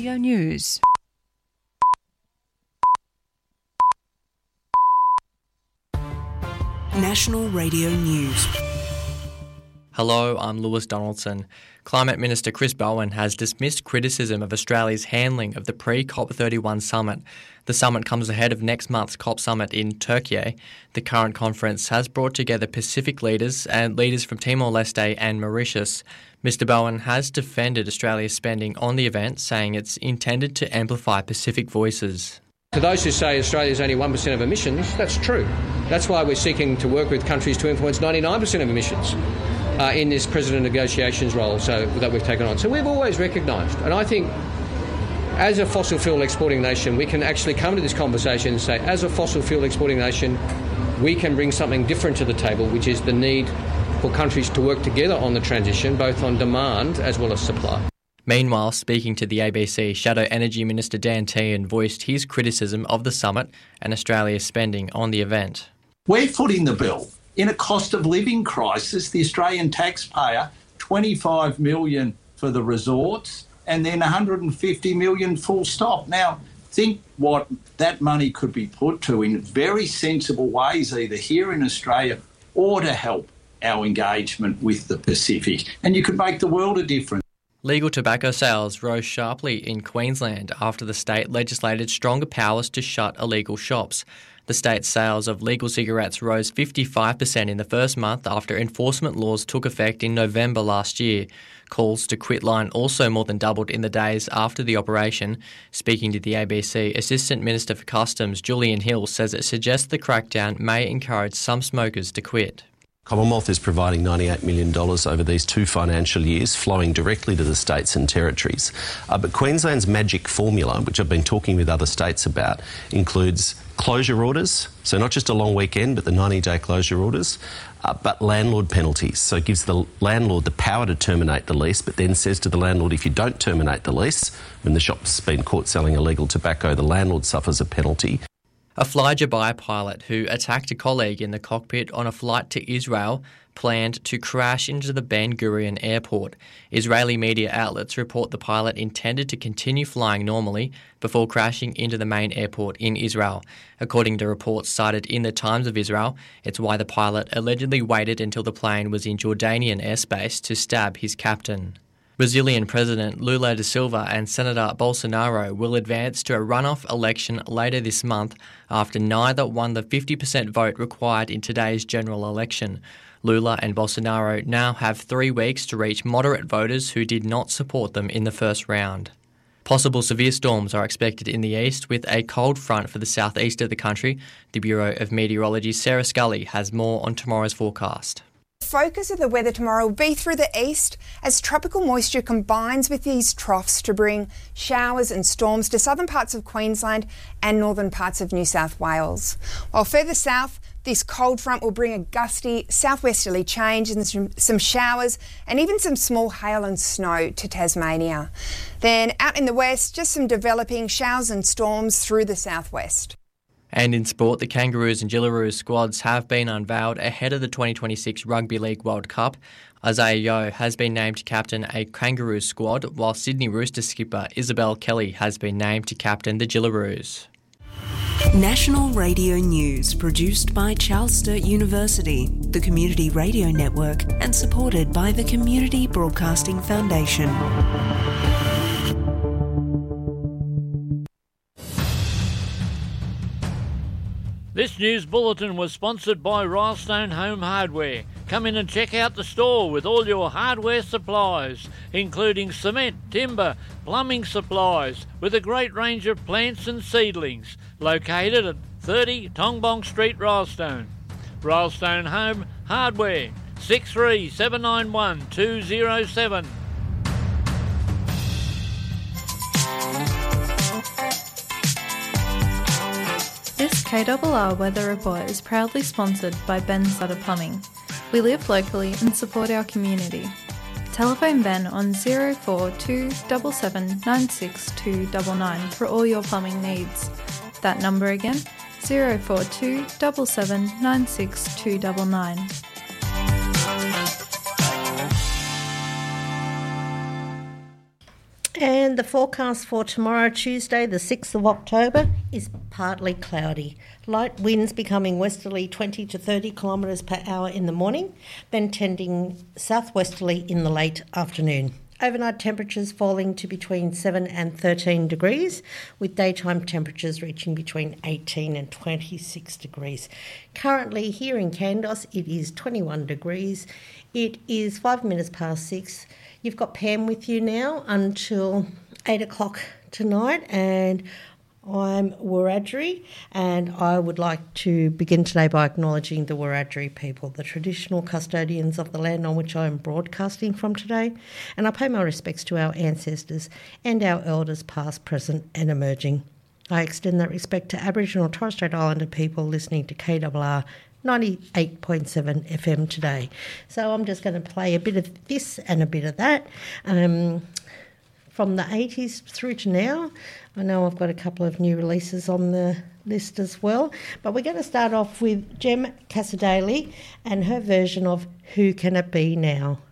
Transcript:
Radio News. National Radio News. Hello, I'm Lewis Donaldson. Climate Minister Chris Bowen has dismissed criticism of Australia's handling of the pre-COP31 summit. The summit comes ahead of next month's COP summit in Turkey. The current conference has brought together Pacific leaders and leaders from Timor-Leste and Mauritius. Mr Bowen has defended Australia's spending on the event, saying it's intended to amplify Pacific voices. To those who say Australia is only 1% of emissions, that's true. That's why we're seeking to work with countries to influence 99% of emissions in this President negotiations role that we've taken on. So we've always recognised, and I think as a fossil fuel exporting nation, we can actually come to this conversation and say, as a fossil fuel exporting nation, we can bring something different to the table, which is the need for countries to work together on the transition, both on demand as well as supply. Meanwhile, speaking to the ABC, Shadow Energy Minister Dan Tehan voiced his criticism of the summit and Australia's spending on the event. We're footing the bill. In a cost of living crisis, the Australian taxpayer, $25 million for the resorts and then $150 million full stop. Now, think what that money could be put to in very sensible ways, either here in Australia or to help our engagement with the Pacific. And you could make the world a difference. Legal tobacco sales rose sharply in Queensland after the state legislated stronger powers to shut illegal shops. The state's sales of legal cigarettes rose 55% in the first month after enforcement laws took effect in November last year. Calls to quit line also more than doubled in the days after the operation. Speaking to the ABC, Assistant Minister for Customs Julian Hill says it suggests the crackdown may encourage some smokers to quit. Commonwealth is providing $98 million over these 2 financial years, flowing directly to the states and territories. But Queensland's magic formula, which I've been talking with other states about, includes closure orders, so not just a long weekend, but the 90-day closure orders, but landlord penalties. So it gives the landlord the power to terminate the lease, but then says to the landlord, if you don't terminate the lease, when the shop's been caught selling illegal tobacco, the landlord suffers a penalty. A Fly Dubai pilot who attacked a colleague in the cockpit on a flight to Israel planned to crash into the Ben Gurion airport. Israeli media outlets report the pilot intended to continue flying normally before crashing into the main airport in Israel. According to reports cited in the Times of Israel, it's why the pilot allegedly waited until the plane was in Jordanian airspace to stab his captain. Brazilian President Lula da Silva and Senator Bolsonaro will advance to a runoff election later this month after neither won the 50% vote required in today's general election. Lula and Bolsonaro now have 3 weeks to reach moderate voters who did not support them in the first round. Possible severe storms are expected in the east with a cold front for the southeast of the country. The Bureau of Meteorology's Sarah Scully has more on tomorrow's forecast. The focus of the weather tomorrow will be through the east as tropical moisture combines with these troughs to bring showers and storms to southern parts of Queensland and northern parts of New South Wales. While further south, this cold front will bring a gusty southwesterly change and some showers and even some small hail and snow to Tasmania. Then out in the west, just some developing showers and storms through the southwest. And in sport, the Kangaroos and Jillaroos squads have been unveiled ahead of the 2026 Rugby League World Cup. Isaiah Yeo has been named to captain a Kangaroos squad, while Sydney Roosters skipper Isabel Kelly has been named to captain the Jillaroos. National Radio News, produced by Charles Sturt University, the Community Radio Network, and supported by the Community Broadcasting Foundation. This news bulletin was sponsored by Rylestone Home Hardware. Come in and check out the store with all your hardware supplies, including cement, timber, plumbing supplies, with a great range of plants and seedlings. Located at 30 Tongbong Street, Rylestone. Rylestone Home Hardware, 63 791 207. This KRR Weather Report is proudly sponsored by Ben Sutter Plumbing. We live locally and support our community. Telephone Ben on 042 77 96299 for all your plumbing needs. That number again, 042 77 96299. And the forecast for tomorrow, Tuesday, the 6th of October, is partly cloudy. Light winds becoming westerly 20 to 30 kilometres per hour in the morning, then tending southwesterly in the late afternoon. Overnight temperatures falling to between 7 and 13 degrees, with daytime temperatures reaching between 18 and 26 degrees. Currently here in Kandos, it is 21 degrees. It is 5 minutes past 6. You've got Pam with you now until 8 o'clock tonight, and I'm Wiradjuri, and I would like to begin today by acknowledging the Wiradjuri people, the traditional custodians of the land on which I am broadcasting from today, and I pay my respects to our ancestors and our elders past, present and emerging. I extend that respect to Aboriginal and Torres Strait Islander people listening to KRR 98.7 FM today. So I'm just going to play a bit of this and a bit of that. From the 80s through to now. I know I've got a couple of new releases on the list as well, but we're going to start off with Jem Casadei and her version of Who Can It Be Now?